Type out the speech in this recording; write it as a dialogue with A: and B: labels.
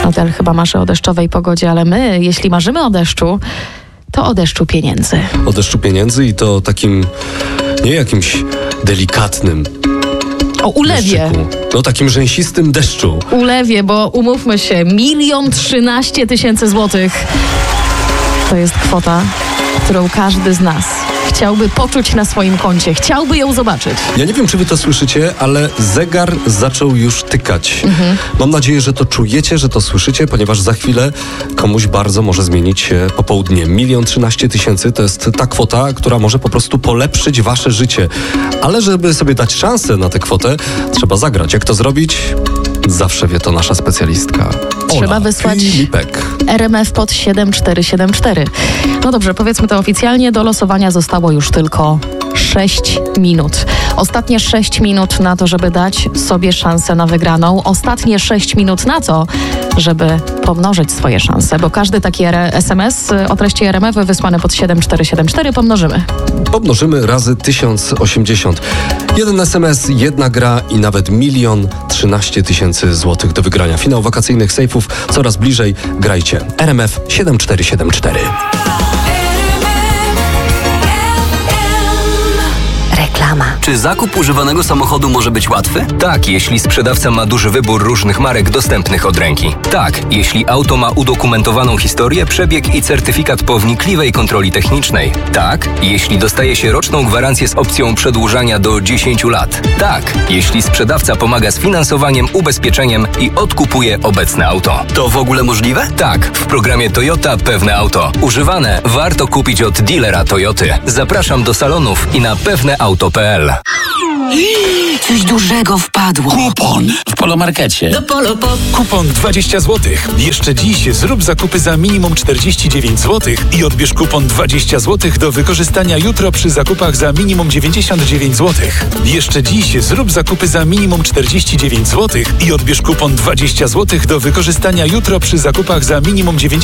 A: Adel chyba marzy o deszczowej pogodzie, ale my, jeśli marzymy o deszczu, to o deszczu pieniędzy.
B: O deszczu pieniędzy i to takim, nie jakimś delikatnym
A: O ulewie.
B: deszczyku. No takim rzęsistym deszczu.
A: Ulewie, bo umówmy się, 1 013 000 złotych to jest kwota, którą każdy z nas chciałby poczuć na swoim koncie, chciałby ją zobaczyć.
B: Ja nie wiem, czy wy to słyszycie, ale zegar zaczął już tykać. Mam nadzieję, że to czujecie, że to słyszycie, ponieważ za chwilę komuś bardzo może zmienić się popołudnie. 1 013 000 to jest ta kwota, która może po prostu polepszyć wasze życie. Ale żeby sobie dać szansę na tę kwotę, trzeba zagrać. Jak to zrobić? Zawsze wie to nasza specjalistka.
A: Trzeba
B: Ola
A: wysłać
B: Filipek.
A: RMF pod 7474. No dobrze, powiedzmy to oficjalnie. Do losowania zostało już tylko 6 minut. Ostatnie 6 minut na to, żeby dać sobie szansę na wygraną. Ostatnie 6 minut na to, żeby pomnożyć swoje szanse, bo każdy taki SMS o treści RMF wysłany pod 7474 pomnożymy.
B: Pomnożymy razy 1080. Jeden SMS, jedna gra i nawet 1 013 000 złotych do wygrania. Finał wakacyjnych sejfów coraz bliżej. Grajcie. RMF 7474.
A: Reklama.
C: Czy zakup używanego samochodu może być łatwy? Tak, jeśli sprzedawca ma duży wybór różnych marek dostępnych od ręki. Tak, jeśli auto ma udokumentowaną historię, przebieg i certyfikat po wnikliwej kontroli technicznej. Tak, jeśli dostaje się roczną gwarancję z opcją przedłużania do 10 lat. Tak, jeśli sprzedawca pomaga z finansowaniem, ubezpieczeniem i odkupuje obecne auto. To w ogóle możliwe? Tak, w programie Toyota Pewne Auto. Używane warto kupić od dealera Toyoty. Zapraszam do salonów i na pewneauto.pl.
D: Coś dużego wpadło.
E: Kupon w Polomarkecie.
D: Do Polopop.
E: Kupon 20 zł. Jeszcze dziś zrób zakupy za minimum 49 zł i odbierz kupon 20 zł do wykorzystania jutro przy zakupach za minimum 99 zł. Jeszcze dziś zrób zakupy za minimum 49 zł i odbierz kupon 20 zł do wykorzystania jutro przy zakupach za minimum 99